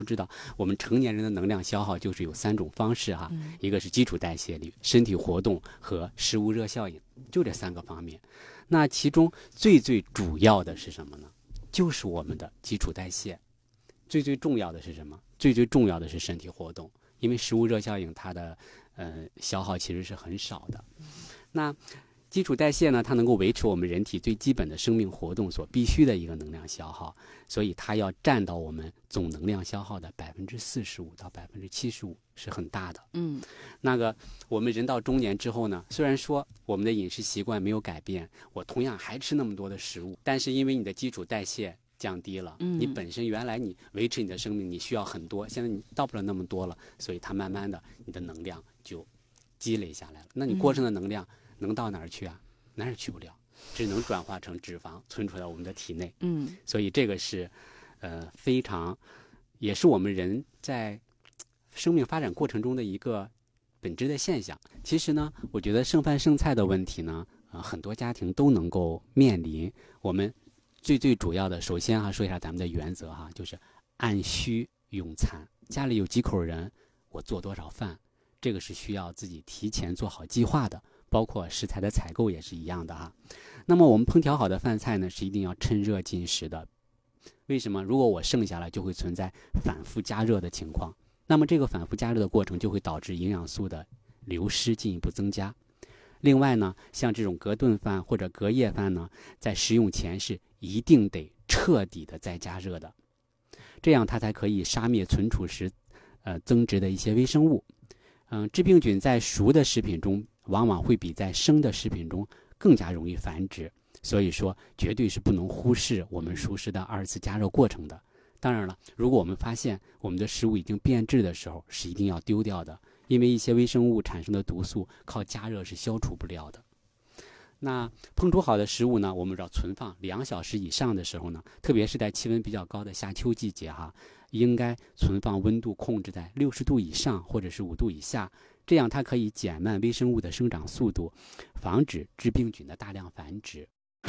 知道我们成年人的能量消耗就是有3种方式哈，一个是基础代谢率、身体活动和食物热效应，就这3个方面。那其中最主要的是什么呢？就是我们的基础代谢。最重要的是什么？最重要的是身体活动，因为食物热效应它的消耗其实是很少的。那基础代谢呢，它能够维持我们人体最基本的生命活动所必须的一个能量消耗，所以它要占到我们总能量消耗的45%到75%，是很大的。那个我们人到中年之后呢，虽然说我们的饮食习惯没有改变，我同样还吃那么多的食物，但是因为你的基础代谢降低了，你本身原来你维持你的生命你需要很多，现在你到不了那么多了，所以它慢慢的你的能量就积累下来了。那你过剩的能量能到哪儿去啊？哪儿去不了，只能转化成脂肪存储到我们的体内。所以这个是非常也是我们人在生命发展过程中的一个本质的现象。其实呢，我觉得剩饭剩菜的问题呢，很多家庭都能够面临。我们最主要的，首先说一下咱们的原则就是按需用餐。家里有几口人，我做多少饭，这个是需要自己提前做好计划的，包括食材的采购也是一样的那么我们烹调好的饭菜呢，是一定要趁热进食的。为什么？如果我剩下了，就会存在反复加热的情况，那么这个反复加热的过程就会导致营养素的流失进一步增加。另外呢，像这种隔顿饭或者隔夜饭呢，在食用前是一定得彻底的再加热的，这样它才可以杀灭存储时增殖的一些微生物。致病菌在熟的食品中往往会比在生的食品中更加容易繁殖，所以说绝对是不能忽视我们熟食的2次加热过程的。当然了，如果我们发现我们的食物已经变质的时候，是一定要丢掉的，因为一些微生物产生的毒素靠加热是消除不了的。那烹煮好的食物呢，我们要存放2小时以上的时候呢，特别是在气温比较高的夏秋季节应该存放温度控制在60度以上或者是5度以下，这样它可以减慢微生物的生长速度，防止致病菌的大量繁殖。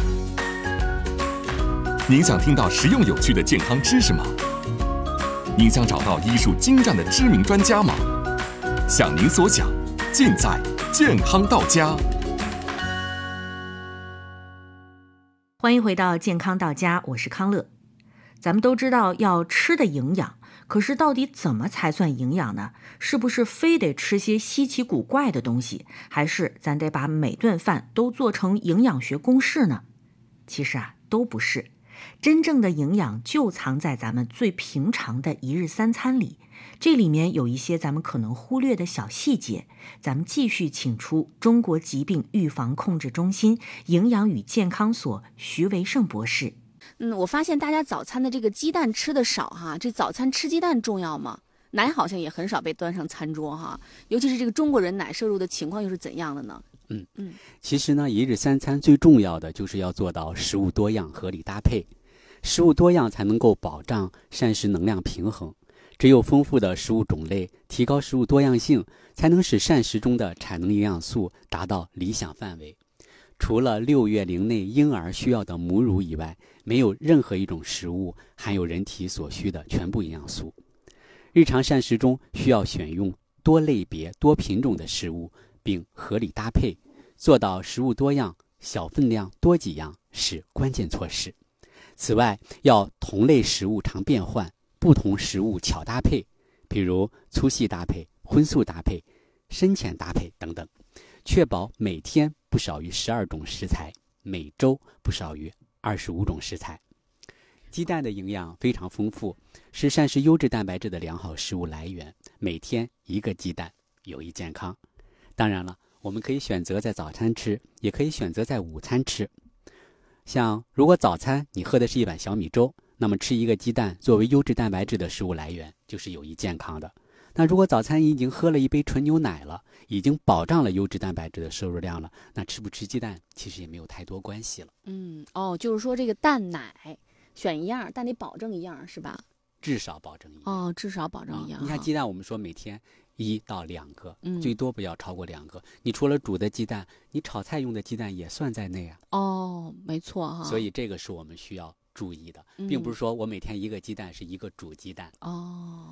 您想听到实用有趣的健康知识吗？您想找到医术精湛的知名专家吗？想您所想，尽在健康到家。 欢迎回到健康到家，我是康乐。咱们都知道要吃的营养，可是到底怎么才算营养呢？是不是非得吃些稀奇古怪的东西，还是咱得把每顿饭都做成营养学公式呢？其实都不是。真正的营养就藏在咱们最平常的一日3餐里，这里面有一些咱们可能忽略的小细节。咱们继续请出中国疾病预防控制中心营养与健康所徐维胜博士。 我发现大家早餐的这个鸡蛋吃的少这早餐吃鸡蛋重要吗？奶好像也很少被端上餐桌尤其是这个中国人奶摄入的情况又是怎样的呢？ 其实呢，一日3餐最重要的就是要做到食物多样合理搭配。食物多样才能够保障膳食能量平衡，只有丰富的食物种类，提高食物多样性，才能使膳食中的产能营养素达到理想范围。除了6月龄内婴儿需要的母乳以外，没有任何一种食物含有人体所需的全部营养素。日常膳食中需要选用多类别、多品种的食物，并合理搭配，做到食物多样、小分量多几样是关键措施。此外，要同类食物常变换，不同食物巧搭配，比如粗细搭配、荤素搭配、深浅搭配等等，确保每天不少于12种食材，每周不少于25种食材。鸡蛋的营养非常丰富，是膳食优质蛋白质的良好食物来源，每天1个鸡蛋有益健康。当然了，我们可以选择在早餐吃，也可以选择在午餐吃。像如果早餐你喝的是一碗小米粥，那么吃1个鸡蛋作为优质蛋白质的食物来源就是有益健康的。那如果早餐已经喝了一杯纯牛奶了，已经保障了优质蛋白质的摄入量了，那吃不吃鸡蛋其实也没有太多关系了。 就是说这个蛋奶选一样，但得保证一样是吧？ 至少保证一样。 至少保证一样。 你看鸡蛋，我们说每天1到2个，最多不要超过2个。你除了煮的鸡蛋，你炒菜用的鸡蛋也算在内没错所以这个是我们需要注意的，并不是说我每天一个鸡蛋是一个煮鸡蛋。 哦。